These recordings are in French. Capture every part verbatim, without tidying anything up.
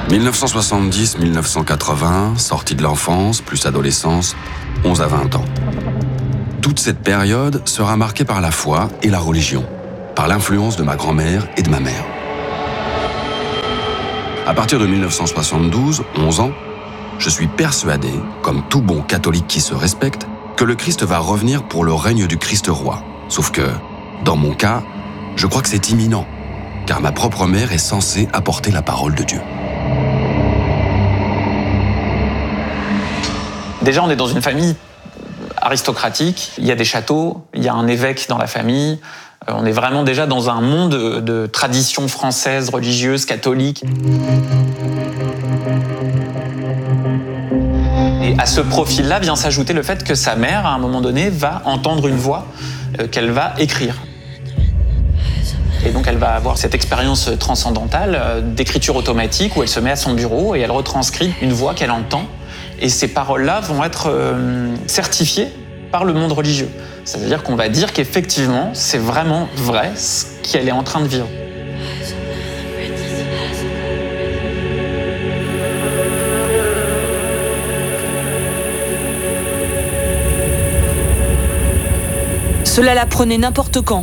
dix-neuf cent soixante-dix à dix-neuf cent quatre-vingts, sortie de l'enfance, plus adolescence, onze à vingt ans. Toute cette période sera marquée par la foi et la religion, par l'influence de ma grand-mère et de ma mère. À partir de dix-neuf cent soixante-douze, onze ans, je suis persuadé, comme tout bon catholique qui se respecte, que le Christ va revenir pour le règne du Christ roi. Sauf que, dans mon cas, je crois que c'est imminent, car ma propre mère est censée apporter la parole de Dieu. Déjà, on est dans une famille aristocratique, il y a des châteaux, il y a un évêque dans la famille. On est vraiment déjà dans un monde de, de tradition française, religieuse, catholique. Et à ce profil-là vient s'ajouter le fait que sa mère, à un moment donné, va entendre une voix euh, qu'elle va écrire. Et donc elle va avoir cette expérience transcendantale euh, d'écriture automatique où elle se met à son bureau et elle retranscrit une voix qu'elle entend. Et ces paroles-là vont être euh, certifiées par le monde religieux. C'est-à-dire qu'on va dire qu'effectivement, c'est vraiment vrai ce qu'elle est en train de vivre. Cela la prenait n'importe quand.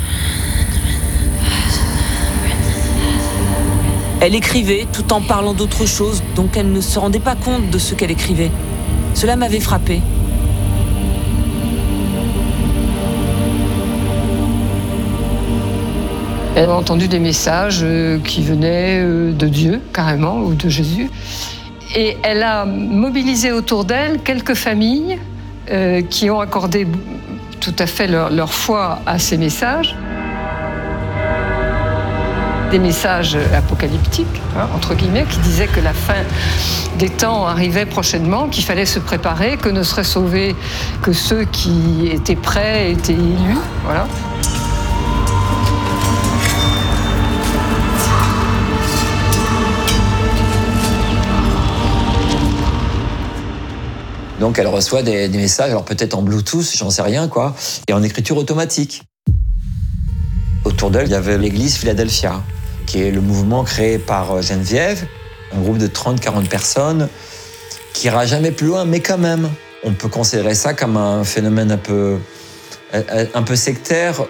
Elle écrivait tout en parlant d'autre chose, donc elle ne se rendait pas compte de ce qu'elle écrivait. Cela m'avait frappée. Elle a entendu des messages qui venaient de Dieu, carrément, ou de Jésus. Et elle a mobilisé autour d'elle quelques familles euh, qui ont accordé tout à fait leur, leur foi à ces messages. Des messages apocalyptiques, hein, entre guillemets, qui disaient que la fin des temps arrivait prochainement, qu'il fallait se préparer, que ne seraient sauvés que ceux qui étaient prêts, étaient élus. Voilà. Donc elle reçoit des, des messages, alors peut-être en Bluetooth, j'en sais rien, quoi, et en écriture automatique. Autour d'elle, il y avait l'église Philadelphia, qui est le mouvement créé par Geneviève, un groupe de trente à quarante personnes, qui ira jamais plus loin, mais quand même, on peut considérer ça comme un phénomène un peu, un peu sectaire.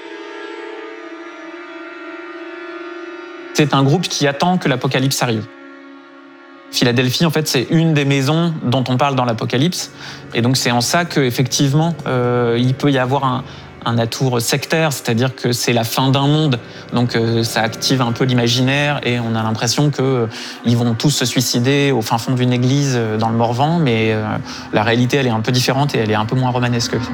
C'est un groupe qui attend que l'Apocalypse arrive. Philadelphie, en fait, c'est une des maisons dont on parle dans l'Apocalypse. Et donc, c'est en ça qu'effectivement, euh, il peut y avoir un, un atour sectaire, c'est-à-dire que c'est la fin d'un monde. Donc, euh, ça active un peu l'imaginaire et on a l'impression qu'ils euh, vont tous se suicider au fin fond d'une église euh, dans le Morvan. Mais euh, la réalité, elle est un peu différente et elle est un peu moins romanesque que ça.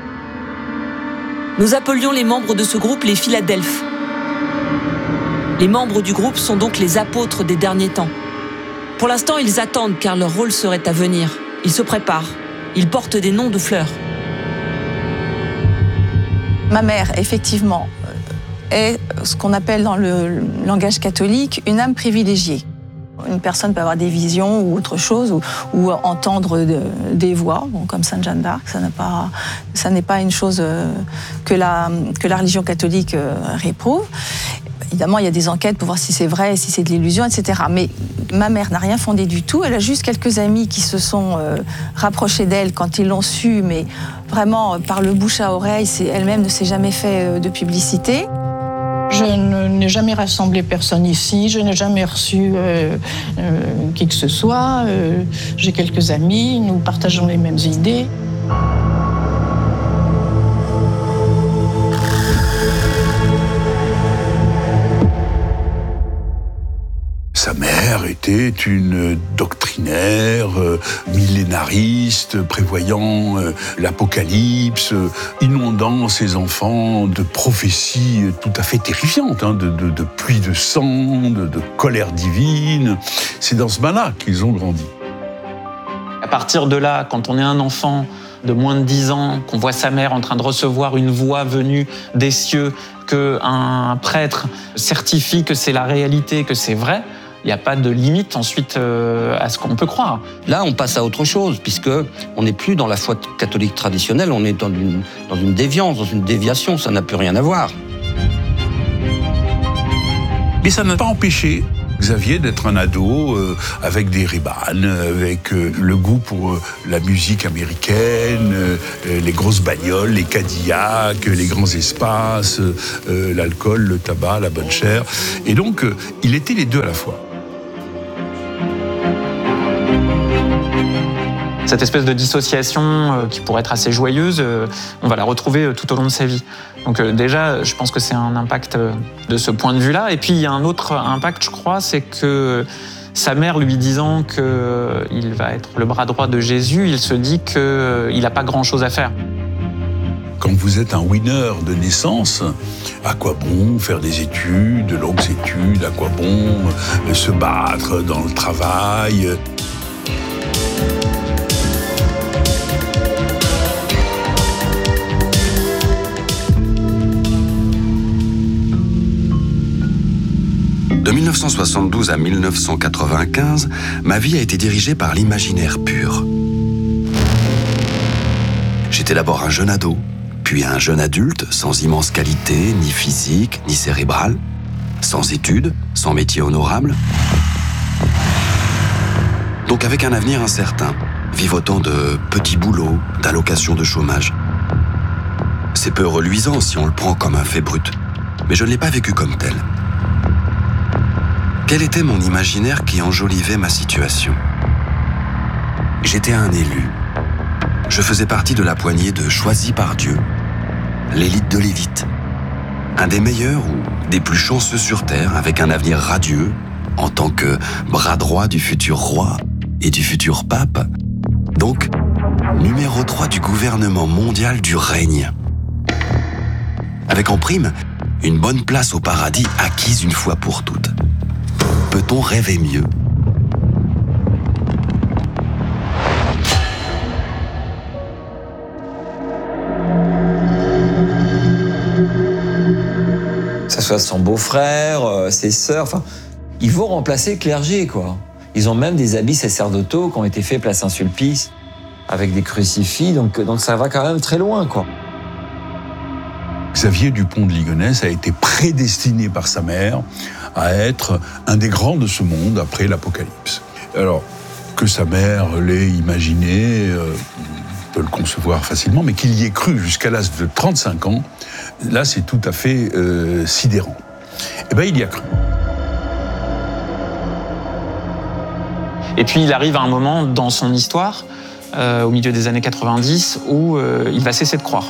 Nous appelions les membres de ce groupe les Philadelphes. Les membres du groupe sont donc les apôtres des derniers temps. Pour l'instant, ils attendent car leur rôle serait à venir. Ils se préparent. Ils portent des noms de fleurs. Ma mère, effectivement, est ce qu'on appelle dans le langage catholique une âme privilégiée. Une personne peut avoir des visions ou autre chose, ou, ou entendre de, des voix, bon, comme Sainte Jeanne d'Arc. Ça n'a pas, ça n'est pas une chose que la, que la religion catholique réprouve. Évidemment, il y a des enquêtes pour voir si c'est vrai, si c'est de l'illusion, et cetera. Mais ma mère n'a rien fondé du tout. Elle a juste quelques amis qui se sont euh, rapprochés d'elle quand ils l'ont su, mais vraiment par le bouche à oreille. C'est, elle-même ne s'est jamais fait euh, de publicité. Je n'ai jamais rassemblé personne ici, je n'ai jamais reçu euh, euh, qui que ce soit. Euh, j'ai quelques amis, nous partageons les mêmes idées. Sa mère était une doctrinaire, euh, millénariste, prévoyant euh, l'apocalypse, euh, inondant ses enfants de prophéties tout à fait terrifiantes, hein, de, de, de pluie de sang, de, de colère divine. C'est dans ce bain-là qu'ils ont grandi. À partir de là, quand on est un enfant de moins de dix ans, qu'on voit sa mère en train de recevoir une voix venue des cieux, qu'un prêtre certifie que c'est la réalité, que c'est vrai, il n'y a pas de limite ensuite euh, à ce qu'on peut croire. Là, on passe à autre chose, puisqu'on n'est plus dans la foi catholique traditionnelle, on est dans une, dans une déviance, dans une déviation, ça n'a plus rien à voir. Mais ça n'a pas empêché Xavier d'être un ado euh, avec des Ray-Ban, avec euh, le goût pour euh, la musique américaine, euh, les grosses bagnoles, les Cadillacs, les grands espaces, euh, l'alcool, le tabac, la bonne chair. Et donc, euh, il était les deux à la fois. Cette espèce de dissociation euh, qui pourrait être assez joyeuse, euh, on va la retrouver euh, tout au long de sa vie. Donc euh, déjà, je pense que c'est un impact euh, de ce point de vue-là. Et puis il y a un autre impact, je crois, c'est que sa mère lui disant qu'il euh, va être le bras droit de Jésus, il se dit qu'il euh, n'a pas grand-chose à faire. Quand vous êtes un winner de naissance, à quoi bon faire des études, de longues études, à quoi bon euh, se battre dans le travail ? De mille neuf cent soixante-douze à mille neuf cent quatre-vingt-quinze, ma vie a été dirigée par l'imaginaire pur. J'étais d'abord un jeune ado, puis un jeune adulte sans immense qualité, ni physique, ni cérébrale, sans études, sans métier honorable. Donc avec un avenir incertain, vivotant de petits boulots, d'allocations de chômage. C'est peu reluisant si on le prend comme un fait brut, mais je ne l'ai pas vécu comme tel. Quel était mon imaginaire qui enjolivait ma situation ? J'étais un élu. Je faisais partie de la poignée de choisis par Dieu, l'élite de l'élite. Un des meilleurs ou des plus chanceux sur Terre, avec un avenir radieux, en tant que bras droit du futur roi et du futur pape. Donc, numéro trois du gouvernement mondial du règne. Avec en prime, une bonne place au paradis acquise une fois pour toutes. Peut-on rêver mieux ? Que ce soit son beau-frère, euh, ses sœurs, enfin, ils vont remplacer le clergé, quoi. Ils ont même des habits sacerdotaux qui ont été faits place Saint-Sulpice avec des crucifix, donc, donc ça va quand même très loin, quoi. Xavier Dupont de Ligonnès a été prédestiné par sa mère à être un des grands de ce monde après l'Apocalypse. Alors, que sa mère l'ait imaginé, euh, on peut le concevoir facilement, mais qu'il y ait cru jusqu'à l'âge de trente-cinq ans, là, c'est tout à fait euh, sidérant. Eh bien, il y a cru. Et puis il arrive à un moment dans son histoire, euh, au milieu des années quatre-vingt-dix, où euh, il va cesser de croire.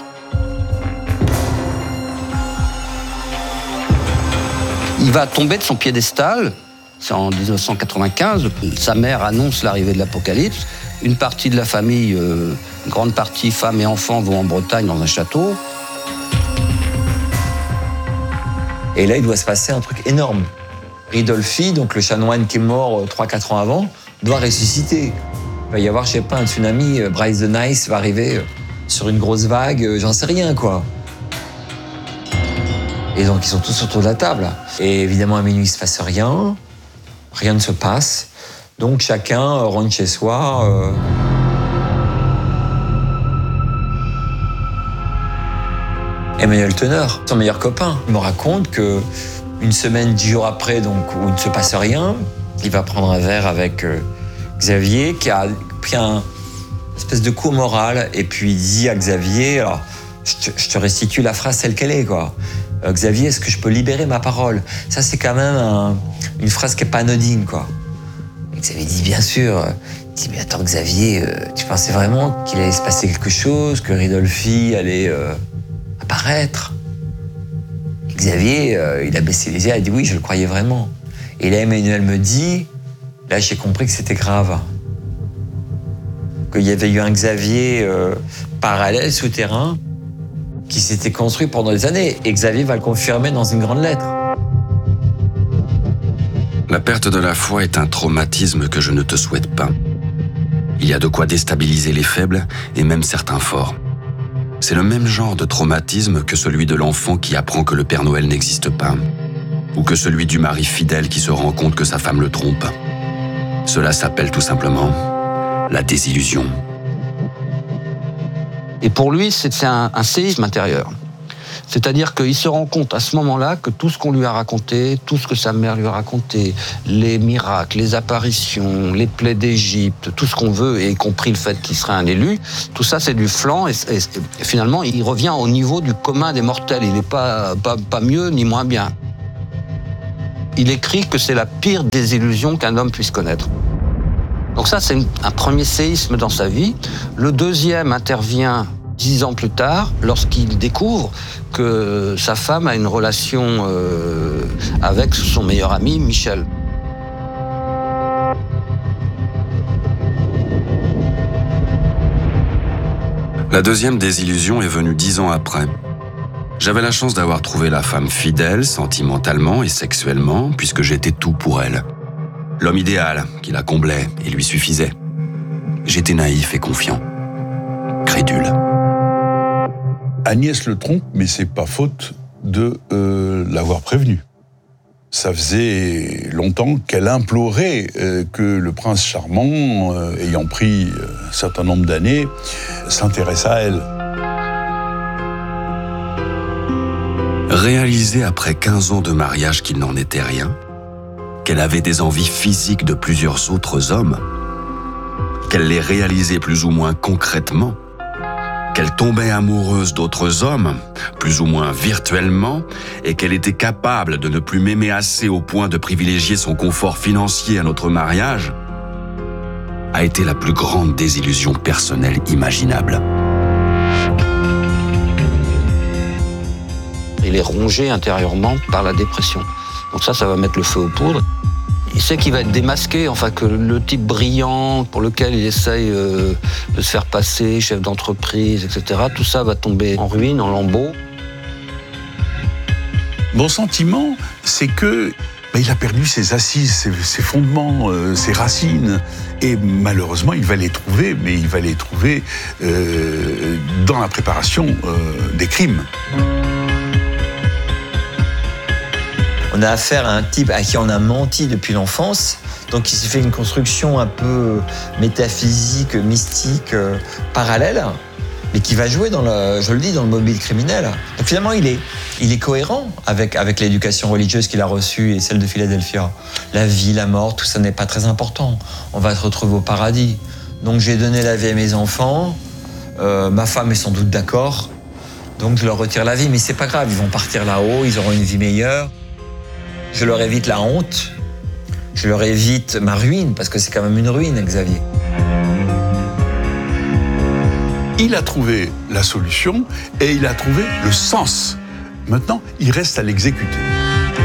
Il va tomber de son piédestal, c'est en dix-neuf cent quatre-vingt-quinze, sa mère annonce l'arrivée de l'Apocalypse, une partie de la famille, euh, une grande partie, femmes et enfants, vont en Bretagne dans un château. Et là, il doit se passer un truc énorme. Ridolfi, donc le chanoine qui est mort trois quatre ans avant, doit ressusciter. Il va y avoir, je sais pas, un tsunami, Bryce the Nice va arriver sur une grosse vague, j'en sais rien, quoi. Et donc, ils sont tous autour de la table. Et évidemment, à minuit, il ne se passe rien. Rien ne se passe. Donc, chacun rentre chez soi. Euh... Emmanuel Teneur, son meilleur copain, me raconte que une semaine, dix jours après, donc, où il ne se passe rien, il va prendre un verre avec euh, Xavier, qui a pris un espèce de coup moral. Et puis, il dit à Xavier, alors, je te, je te restitue la phrase telle qu'elle est, quoi. Euh, Xavier, est-ce que je peux libérer ma parole ? Ça, c'est quand même un, une phrase qui n'est pas anodine, quoi. Et Xavier dit, bien sûr. Il dit, mais attends, Xavier, euh, tu pensais vraiment qu'il allait se passer quelque chose, que Ridolfi allait euh, apparaître ? Et Xavier, euh, il a baissé les yeux, il a dit, oui, je le croyais vraiment. Et là, Emmanuel me dit, là, j'ai compris que c'était grave. Qu'il y avait eu un Xavier euh, parallèle, souterrain, qui s'était construit pendant des années. Et Xavier va le confirmer dans une grande lettre. La perte de la foi est un traumatisme que je ne te souhaite pas. Il y a de quoi déstabiliser les faibles et même certains forts. C'est le même genre de traumatisme que celui de l'enfant qui apprend que le Père Noël n'existe pas, ou que celui du mari fidèle qui se rend compte que sa femme le trompe. Cela s'appelle tout simplement la désillusion. Et pour lui, c'est un, un séisme intérieur. C'est-à-dire qu'il se rend compte à ce moment-là que tout ce qu'on lui a raconté, tout ce que sa mère lui a raconté, les miracles, les apparitions, les plaies d'Égypte, tout ce qu'on veut, y compris le fait qu'il serait un élu, tout ça c'est du flan et, et, et finalement il revient au niveau du commun des mortels. Il n'est pas, pas, pas mieux ni moins bien. Il écrit que c'est la pire désillusion qu'un homme puisse connaître. Donc ça, c'est un premier séisme dans sa vie. Le deuxième intervient dix ans plus tard, lorsqu'il découvre que sa femme a une relation euh, avec son meilleur ami, Michel. La deuxième désillusion est venue dix ans après. J'avais la chance d'avoir trouvé la femme fidèle, sentimentalement et sexuellement, puisque j'étais tout pour elle. L'homme idéal, qui la comblait et lui suffisait. J'étais naïf et confiant. Crédule. Agnès le trompe, mais c'est pas faute de euh, l'avoir prévenu. Ça faisait longtemps qu'elle implorait euh, que le prince charmant, euh, ayant pris un certain nombre d'années, s'intéresse à elle. Réaliser après quinze ans de mariage qu'il n'en était rien, qu'elle avait des envies physiques de plusieurs autres hommes, qu'elle les réalisait plus ou moins concrètement, qu'elle tombait amoureuse d'autres hommes, plus ou moins virtuellement, et qu'elle était capable de ne plus m'aimer assez au point de privilégier son confort financier à notre mariage, a été la plus grande désillusion personnelle imaginable. Il est rongé intérieurement par la dépression. Donc ça, ça va mettre le feu aux poudres. Il sait qu'il va être démasqué, enfin que le type brillant pour lequel il essaye euh, de se faire passer, chef d'entreprise, et cetera, tout ça va tomber en ruine, en lambeaux. Mon sentiment, c'est que ben, il a perdu ses assises, ses, ses fondements, euh, ses racines. Et malheureusement, il va les trouver, mais il va les trouver euh, dans la préparation euh, des crimes. On a affaire à un type à qui on a menti depuis l'enfance, donc il s'est fait une construction un peu métaphysique, mystique, euh, parallèle, mais qui va jouer dans le, je le dis, dans le mobile criminel. Donc finalement, il est, il est cohérent avec, avec l'éducation religieuse qu'il a reçue et celle de Philadelphia. La vie, la mort, tout ça n'est pas très important. On va se retrouver au paradis. Donc j'ai donné la vie à mes enfants, euh, ma femme est sans doute d'accord, donc je leur retire la vie, mais c'est pas grave, ils vont partir là-haut, ils auront une vie meilleure. Je leur évite la honte, je leur évite ma ruine, parce que c'est quand même une ruine, Xavier. Il a trouvé la solution et il a trouvé le sens. Maintenant, il reste à l'exécuter.